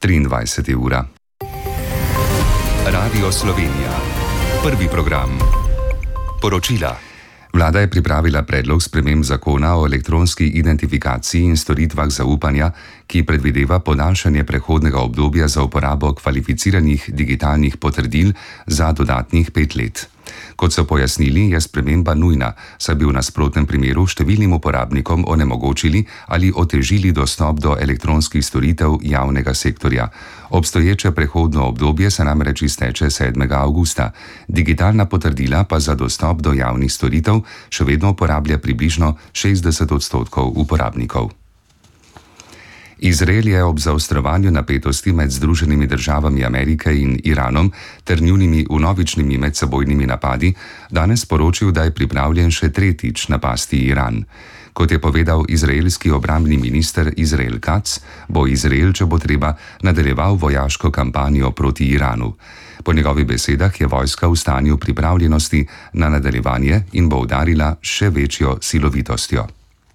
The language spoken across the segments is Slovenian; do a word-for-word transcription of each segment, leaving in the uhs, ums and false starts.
triindvajseta ura. Radio Slovenija. Prvi program. Poročila. Vlada je pripravila predlog sprememb zakona o elektronski identifikaciji in storitvah zaupanja, ki predvideva podaljšanje prehodnega obdobja za uporabo kvalificiranih digitalnih potrdil za dodatnih pet let. Kot so pojasnili, je sprememba nujna, saj bi v nasprotnem primeru številnim uporabnikom onemogočili ali otežili dostop do elektronskih storitev javnega sektorja. Obstoječe prehodno obdobje se namreč izteče sedmega avgusta. Digitalna potrdila pa za dostop do javnih storitev še vedno uporablja približno šestdeset odstotkov uporabnikov. Izrael je ob zaostrovanju napetosti med Združenimi državami Amerike in Iranom ter njunimi vnovičnimi medsebojnimi napadi danes sporočil, da je pripravljen še tretjič napasti Iran. Kot je povedal izraelski obrambni minister Izrael Katz, bo Izrael, če bo treba, nadaljeval vojaško kampanjo proti Iranu. Po njegovih besedah je vojska v stanju pripravljenosti na nadaljevanje in bo udarila še večjo silovitostjo.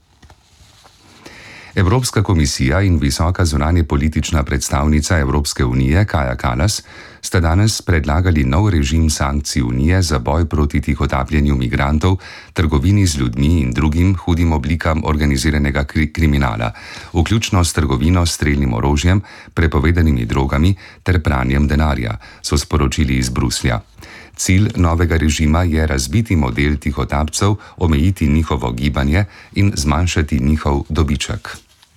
Evropska komisija in visoka zunanjepolitična predstavnica Evropske unije Kaja Kallas sta danes predlagali nov režim sankcij unije za boj proti tihotapljenju migrantov, trgovini z ljudmi in drugim hudim oblikam organiziranega kri- kriminala, vključno s trgovino s strelnim orožjem, prepovedanimi drogami ter pranjem denarja, so sporočili iz Bruslja. Cilj novega režima je razbiti model tihotapcev, omejiti njihovo gibanje in zmanjšati njihov dobiček.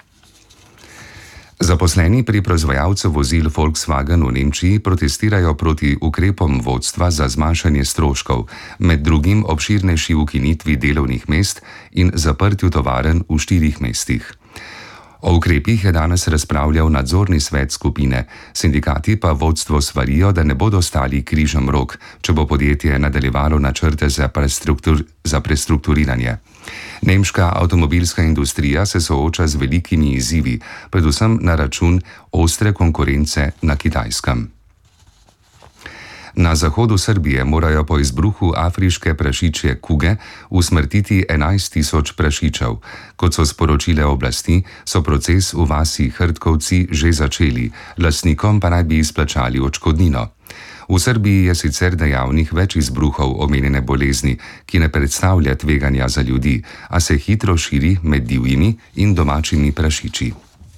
Zaposleni pri proizvajalcu vozil Volkswagen v Nemčiji protestirajo proti ukrepom vodstva za zmanjšanje stroškov, med drugim obširnejši ukinitvi delovnih mest in zaprtju tovarn v štirih mestih. O ukrepih je danes razpravljal nadzorni svet skupine, sindikati pa vodstvo svarijo, da ne bodo stali križem rok, če bo podjetje nadaljevalo načrte za, prestruktur, za prestrukturiranje. Nemška avtomobilska industrija se sooča z velikimi izzivi, predvsem na račun ostre konkurence na Kitajskem. Na zahodu Srbije morajo po izbruhu afriške prašičje kuge usmrtiti enajst tisoč prašičev. Kot so sporočile oblasti, so proces v vasi Hrtkovci že začeli, lastnikom pa naj bi izplačali odškodnino. V Srbiji je sicer dejavnih več izbruhov omenjene bolezni, ki ne predstavlja tveganja za ljudi, a se hitro širi med divjimi in domačimi prašiči.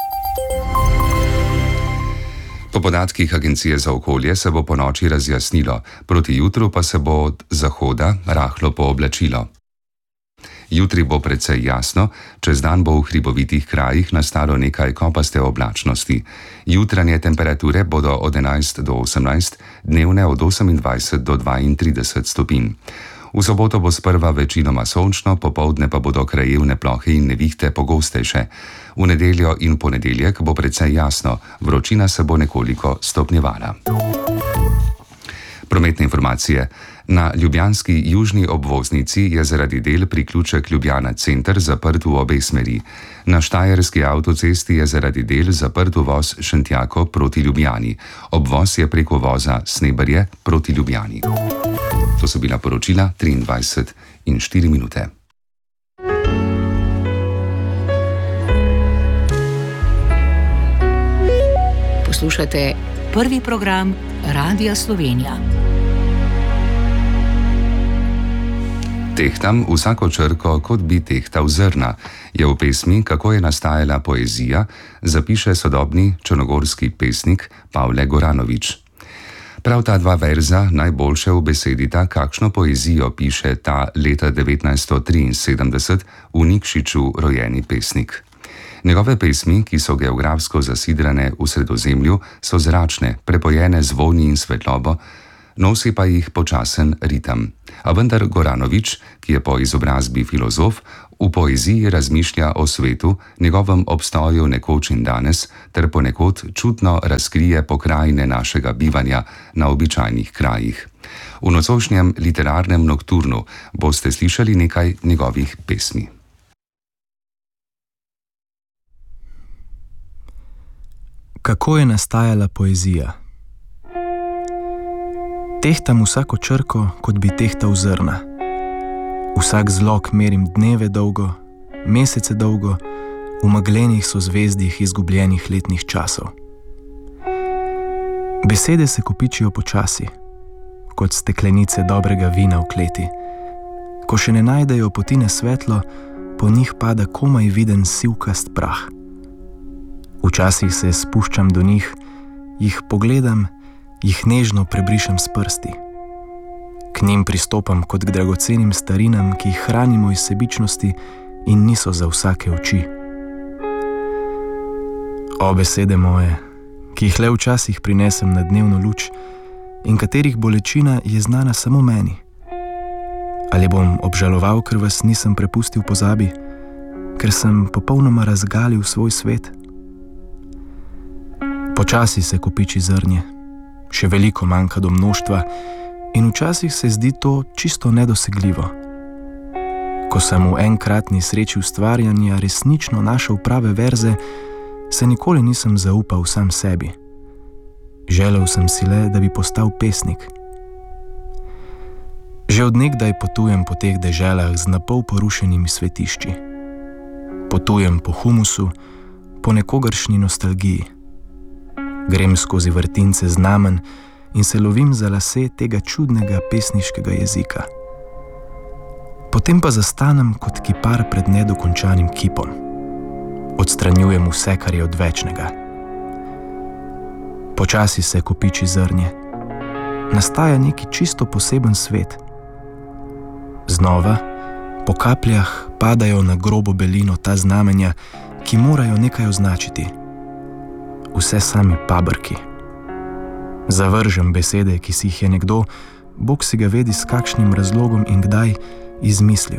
Po podatkih Agencije za okolje se bo ponoči razjasnilo, proti jutru pa se bo od zahoda rahlo pooblačilo. Jutri bo precej jasno, čez dan bo v hribovitih krajih nastalo nekaj kopaste oblačnosti. Jutranje temperature bodo od enajst do osemnajst, dnevne od osemindvajset do dvaintrideset stopinj. V soboto bo sprva večinoma sončno, popoldne pa bodo krajevne plohe in nevihte pogostejše. V nedeljo in ponedeljek bo precej jasno, vročina se bo nekoliko stopnjevala. Prometne informacije. Na ljubljanski južni obvoznici je zaradi del priključek Ljubljana center zaprt v obe smeri. Na štajerski avtocesti je zaradi del zaprt uvoz Šentjako proti Ljubljani. Obvoz je preko voza Sneberje proti Ljubljani. To so bila poročila triindvajset in štiri minute. Poslušate prvi program Radia Slovenija. Tehtam vsako črko, kot bi tehtal zrna, je v pesmi Kako je nastajala poezija, zapiše sodobni črnogorski pesnik Pavle Goranovič. Prav ta dva verza najboljše ubesedita, kakšno poezijo piše ta leta devetnajststo triinsedemdeset v Nikšiću rojeni pesnik. Njegove pesmi, ki so geografsko zasidrane v Sredozemlju, so zračne, prepojene z vonji in svetlobo, nosi pa jih počasen ritem. A vendar Goranovič, ki je po izobrazbi filozof, v poeziji razmišlja o svetu, njegovem obstoju nekoč in danes, ter ponekod čutno razkrije pokrajine našega bivanja na običajnih krajih. V nocojšnjem literarnem nokturnu boste slišali nekaj njegovih pesmi. Kako je nastajala poezija? Tehtam vsako črko, kot bi tehtal zrna. Vsak zlog merim dneve dolgo, mesece dolgo, v meglenih sozvezdjih izgubljenih letnih časov. Besede se kopičijo počasi, kot steklenice dobrega vina v kleti. Ko še ne najdejo poti na svetlo, po njih pada komaj viden sivkast prah. Včasih se spuščam do njih, jih pogledam, jih nežno prebrišem s prsti. K njim pristopam kot k dragocenim starinam, ki jih hranimo iz sebičnosti in niso za vsake oči. O besede moje, ki jih le včasih prinesem na dnevno luč in katerih bolečina je znana samo meni. Ali bom obžaloval, ker vas nisem prepustil pozabi, ker sem popolnoma razgalil svoj svet? Počasi se kopiči zrnje, še veliko manjka do množstva in včasih se zdi to čisto nedosegljivo. Ko sem v enkratni sreči ustvarjanja resnično našel prave verze, se nikoli nisem zaupal sam sebi. Želel sem si le, da bi postal pesnik. Že od nekdaj potujem po teh deželah z napol porušenimi svetišči. Potujem po humusu, po nekogaršnji nostalgiji. Grem skozi vrtince znamen in se lovim za lase tega čudnega pesniškega jezika. Potem pa zastanem kot kipar pred nedokončanim kipom. Odstranjujem vse, kar je odvečnega. Počasi se kopiči zrnje. Nastaja neki čisto poseben svet. Znova, po kapljah padajo na grobo belino ta znamenja, ki morajo nekaj označiti. Vse sami pabrki. Zavržem besede, ki si jih je nekdo, Bog si ga vedi s kakšnim razlogom in kdaj, izmislil.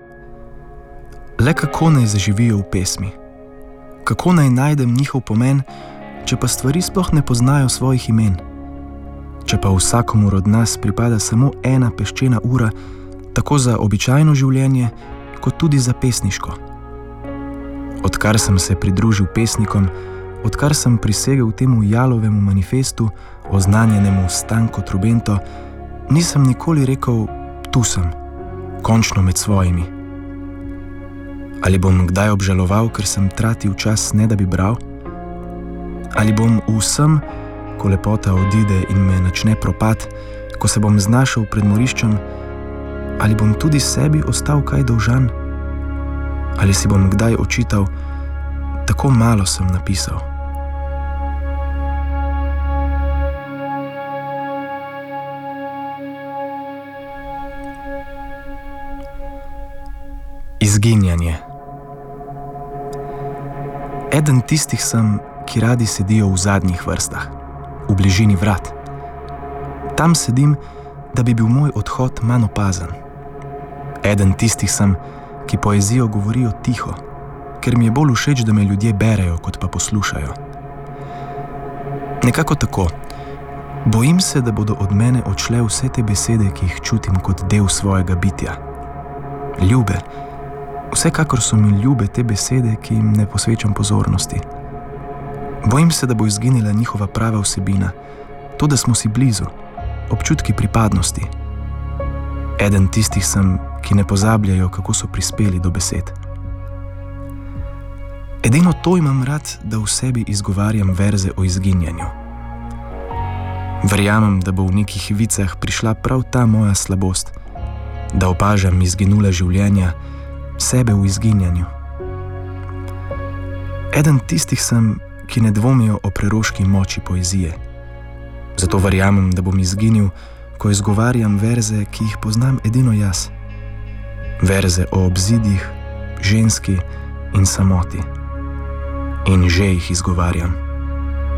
Le kako naj zaživijo v pesmi? Kako naj najdem njihov pomen, če pa stvari sploh ne poznajo svojih imen? Če pa vsakomur od nas pripada samo ena peščena ura, tako za običajno življenje, kot tudi za pesniško. Odkar sem se pridružil pesnikom, odkar sem prisegel temu jalovemu manifestu, oznanjenemu Stanko Trubento, nisem nikoli rekel, tu sem, končno med svojimi. Ali bom kdaj obžaloval, ker sem tratil čas, ne da bi bral? Ali bom vsem, ko lepota odide in me načne propad, ko se bom znašel pred moriščem, ali bom tudi sebi ostal kaj dolžan? Ali si bom kdaj očital, tako malo sem napisal? Izginjanje. Eden tistih sem, ki radi sedijo v zadnjih vrstah, v bližini vrat. Tam sedim, da bi bil moj odhod manj opazen. Eden tistih sem, ki poezijo govorijo tiho, ker mi je bolj všeč, da me ljudje berejo, kot pa poslušajo. Nekako tako. Bojim se, da bodo od mene odšle vse te besede, ki jih čutim kot del svojega bitja. Ljube. Vsekakor so mi ljube te besede, ki jim ne posvečam pozornosti. Bojim se, da bo izginila njihova prava vsebina, to, da smo si blizu, občutki pripadnosti. Eden tistih sem, ki ne pozabljajo, kako so prispeli do besed. Edino to imam rad, da v sebi izgovarjam verze o izginjanju. Verjamem, da bo v nekih vicah prišla prav ta moja slabost, da opažam izginula življenja, sebe v izginjanju. Eden tistih sem, ki ne dvomijo o preroški moči poezije. Zato verjamem, da bom izginil, ko izgovarjam verze, ki jih poznam edino jaz. Verze o obzidjih, ženski in samoti. In že jih izgovarjam.